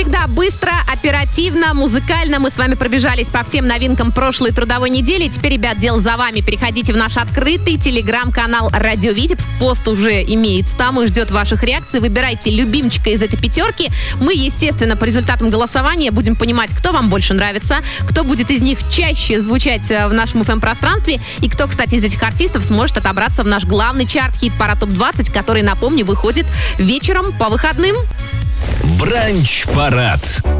всегда, быстро, оперативно, музыкально. Мы с вами пробежались по всем новинкам прошлой трудовой недели. Теперь, ребят, дело за вами. Переходите в наш открытый телеграм-канал «Радио Витебск». Пост уже имеется там и ждет ваших реакций. Выбирайте любимчика из этой пятерки. Мы, естественно, по результатам голосования будем понимать, кто вам больше нравится, кто будет из них чаще звучать в нашем FM-пространстве и кто, кстати, из этих артистов сможет отобраться в наш главный чарт «Хит-парад ТОП-20», который, напомню, выходит вечером по выходным. Бранч-парад.